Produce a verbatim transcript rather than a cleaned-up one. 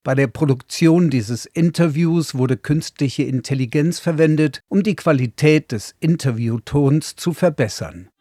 Bei der Produktion dieses Interviews wurde künstliche Intelligenz verwendet, um die Qualität des Interviewtons zu verbessern.